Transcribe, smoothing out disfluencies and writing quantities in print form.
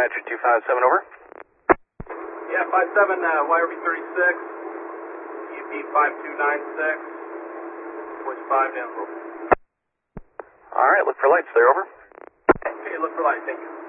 Comanche 257, over. Yeah, 57, YRB 36, UP 5296, switch 5 down. All right, look for lights there, over. Okay, look for light, thank you.